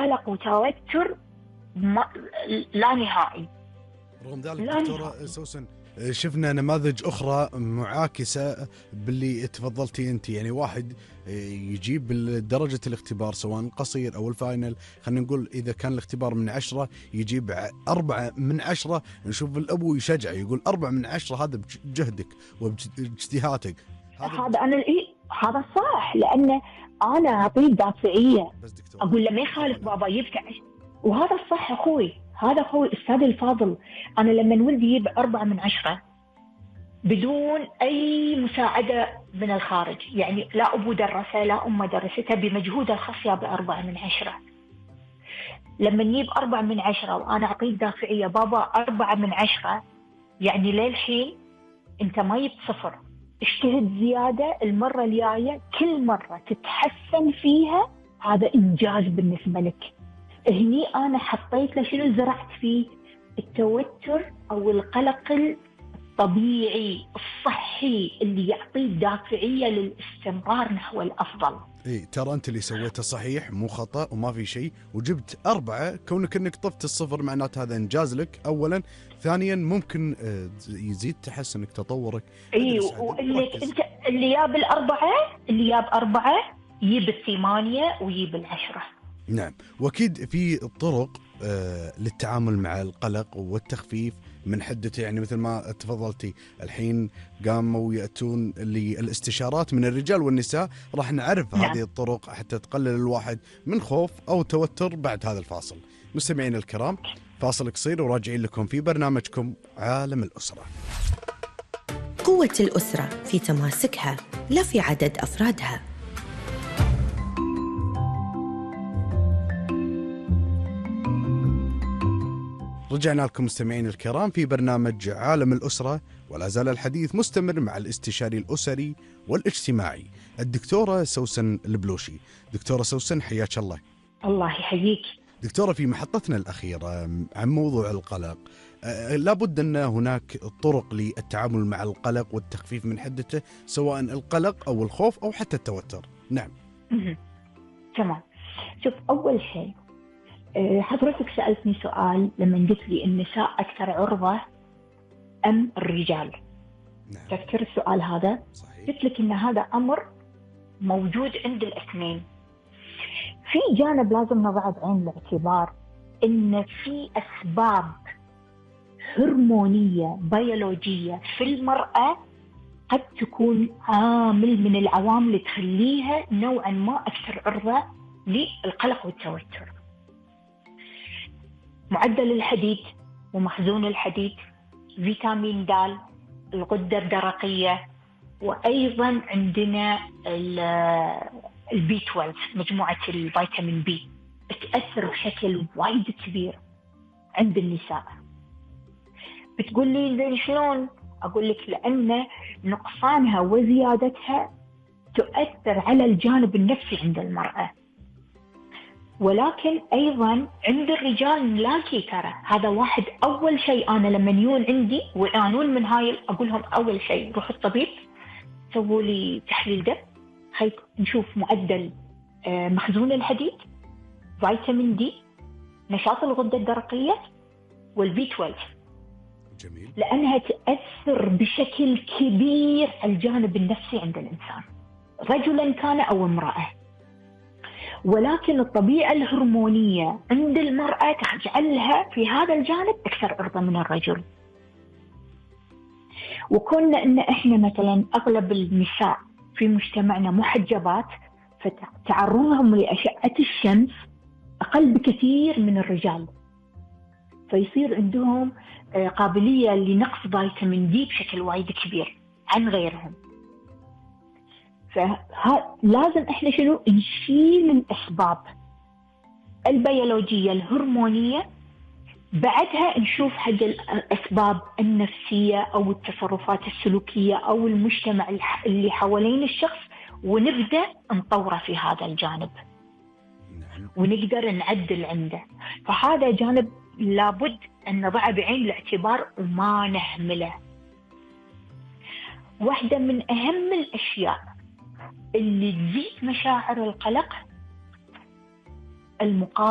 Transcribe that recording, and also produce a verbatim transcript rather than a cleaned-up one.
قلق وتوتر ما لا نهائي. رغم ذلك دكتورة سوسن شفنا نماذج أخرى معاكسة باللي تفضلتي أنت، يعني واحد يجيب درجة الاختبار سواء قصير أو الفاينل، خلينا نقول إذا كان الاختبار من عشرة يجيب أربعة من عشرة. نشوف الأبو يشجع يقول أربعة من عشرة، هذا بجهدك وباجتهادك. هذا أنا الإيه هذا صح، لأن أنا أعطيه دافعية، أقول له ما يخالف بابا يبكي، وهذا الصح أخوي، هذا أخوي أستاذي الفاضل. أنا لما ولدي يجيب أربعة من عشرة بدون أي مساعدة من الخارج، يعني لا أبو درسه لا أمه درستها، بمجهودها الخاص جاب أربعة من عشرة. لما يجيب أربعة من عشرة وأنا أعطيه دافعية بابا أربعة من عشرة، يعني للحين أنت ما جبت صفر، اجتهد زيادة، المرة الجاية كل مرة تتحسن فيها، هذا إنجاز بالنسبة لك. هني أنا حطيت له شنو، زرعت فيه التوتر أو القلق الطبيعي الصحي اللي يعطيه دافعية للاستمرار نحو الأفضل. إيه ترى أنت اللي سويته صحيح، مو خطأ وما في شيء، وجبت أربعة، كونك أنك طفت الصفر معناته هذا إنجاز لك أولا. ثانيا ممكن يزيد تحسنك تطورك. أيوة، واللي أنت اللي جاب الأربعة اللي جاب أربعة يجيب الثمانية ويجيب العشرة. نعم، واكيد في طرق آه للتعامل مع القلق والتخفيف من حدته، يعني مثل ما تفضلتي الحين قاموا يأتون للاستشارات من الرجال والنساء، راح نعرف نعم. هذه الطرق حتى تقلل الواحد من خوف أو توتر. بعد هذا الفاصل مستمعين الكرام، فاصل قصير وراجعين لكم في برنامجكم عالم الأسرة. قوة الأسرة في تماسكها لا في عدد أفرادها. رجعنا لكم مستمعين الكرام في برنامج عالم الأسرة، ولا زال الحديث مستمر مع الاستشاري الأسري والاجتماعي الدكتورة سوسن البلوشي. دكتورة سوسن حياك الله. الله يحييك دكتورة. في محطتنا الأخيرة عن موضوع القلق، لابد أن هناك طرق للتعامل مع القلق والتخفيف من حدته، سواء القلق أو الخوف أو حتى التوتر. نعم تمام. شوف، أول شيء حضرتك سألتني سؤال لما قلت لي النساء أكثر عرضة أم الرجال. نعم. تذكر السؤال هذا؟ صحيح. قلت لك إن هذا أمر موجود عند الاثنين. في جانب لازم نضع بعين الاعتبار، إن في أسباب هرمونية بيولوجية في المرأة قد تكون عامل من العوامل اللي تخليها نوعا ما أكثر عرضة للقلق والتوتر. معدل الحديد ومخزون الحديد، فيتامين د، الغدة الدرقية، وأيضا عندنا البي اثنا عشر، مجموعة الفيتامين بي، تأثر بشكل وايد كبير عند النساء. بتقول لي شلون؟ أقول لك لأن نقصانها وزيادتها تؤثر على الجانب النفسي عند المرأة، ولكن أيضا عند الرجال نلاقي ترى هذا واحد. أول شيء أنا لما يجون عندي ويعانون من هاي، أقول لهم أول شيء روحوا الطبيب، سووا لي تحليل دم، خلينا نشوف معدل مخزون الحديد، فيتامين دي، نشاط الغدة الدرقية، والبي اثنا عشر. جميل. لأنها تأثر بشكل كبير على الجانب النفسي عند الإنسان، رجلا كان أو امرأة. ولكن الطبيعة الهرمونية عند المرأة تجعلها في هذا الجانب أكثر عرضة من الرجل. وكنا إن إحنا مثلا أغلب النساء في مجتمعنا محجبات، فتعرضهم لأشعة الشمس أقل بكثير من الرجال، فيصير عندهم قابلية لنقص فيتامين دي بشكل وايد كبير عن غيرهم. فلازم احنا شنو نشيل الاسباب البيولوجيه الهرمونيه، بعدها نشوف حق الاسباب النفسيه او التصرفات السلوكيه او المجتمع اللي حوالين الشخص، ونبدا نطوره في هذا الجانب ونقدر نعدل عنده. فهذا جانب لابد ان نضعه بعين الاعتبار وما نهمله. واحده من اهم الاشياء اللي تزيد مشاعر القلق المقاومة